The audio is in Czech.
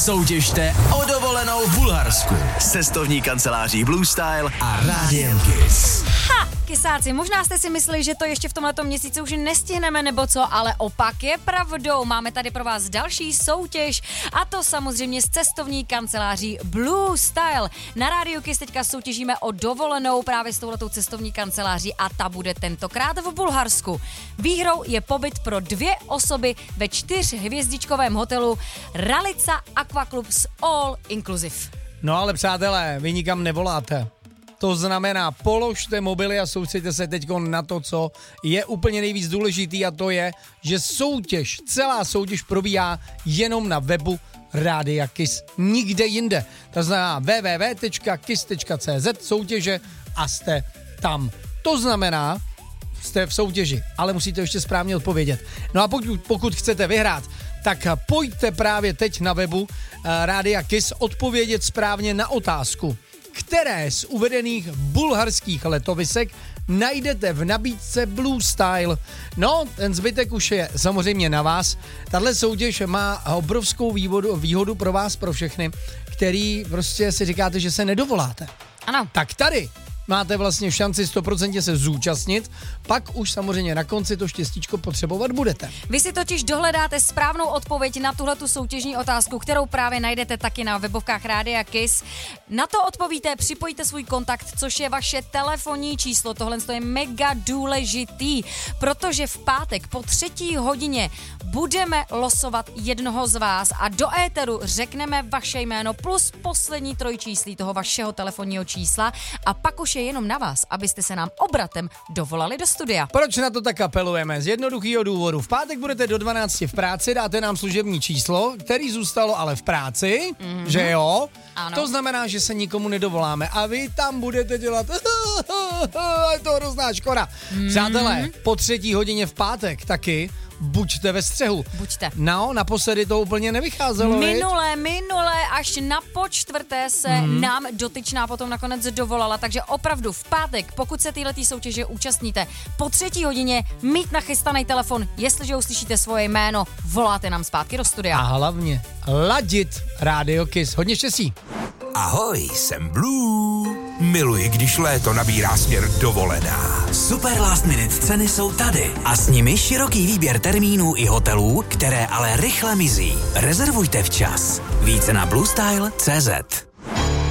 Soutěžte o dovolenou v Bulharsku. Cestovní kanceláří Blue Style A Rádiem Kiss. Kysáci, možná jste si mysleli, že to ještě v tomhletom měsíci už nestihneme nebo co, ale opak je pravdou. Máme tady pro vás další soutěž a to samozřejmě z cestovní kanceláří Blue Style. Na Rádiu Kiss teďka soutěžíme o dovolenou právě s touhletou cestovní kanceláří a ta bude tentokrát v Bulharsku. Výhrou je pobyt pro 2 osoby ve 4hvězdičkovém hotelu Ralica Aqua Club s All Inclusive. No ale přátelé, vy nikam nevoláte. To znamená, položte mobily a soustřeďte se teď na to, co je úplně nejvíc důležitý, a to je, že celá soutěž probíhá jenom na webu Rádia Kiss. Nikde jinde. To znamená www.kiss.cz soutěže a jste tam. To znamená, jste v soutěži, ale musíte ještě správně odpovědět. No a pokud chcete vyhrát, tak pojďte právě teď na webu Rádia Kiss odpovědět správně na otázku. Které z uvedených bulharských letovisek najdete v nabídce Blue Style? No, ten zbytek už je samozřejmě na vás. Tahle soutěž má obrovskou výhodu pro vás, pro všechny, který prostě si říkáte, že se nedovoláte. Ano. Tak tady máte vlastně šanci 100% se zúčastnit, pak už samozřejmě na konci to štěstíčko potřebovat budete. Vy si totiž dohledáte správnou odpověď na tuhletu soutěžní otázku, kterou právě najdete taky na webovkách Rádia Kiss. Na to odpovíte, připojíte svůj kontakt, což je vaše telefonní číslo. Tohle je mega důležitý, protože v pátek po 3. hodině budeme losovat jednoho z vás a do éteru řekneme vaše jméno plus poslední trojčíslí toho vašeho telefonního čísla a pak už je jenom na vás, abyste se nám obratem dovolali do studia. Proč na to tak apelujeme? Z jednoduchého důvodu. V pátek budete do 12 v práci, dáte nám služební číslo, který zůstalo ale v práci, že jo? Ano. To znamená, že se nikomu nedovoláme a vy tam budete dělat je to hrozná škoda. Přátelé, po 3. hodině v pátek taky buďte ve střehu. Buďte. No, naposledy to úplně nevycházelo, Minule, až na počtvrté se nám dotyčná potom nakonec dovolala, takže opravdu v pátek, pokud se této soutěže účastníte, po 3. hodině mít nachystaný telefon, jestliže uslyšíte svoje jméno, voláte nám zpátky do studia. A hlavně ladit Rádio Kiss. Hodně štěstí. Ahoj, jsem Blue. Miluji, když léto nabírá směr dovolená. Super last minute ceny jsou tady a s nimi široký výběr termínů i hotelů, které ale rychle mizí. Rezervujte včas. Více na bluestyle.cz.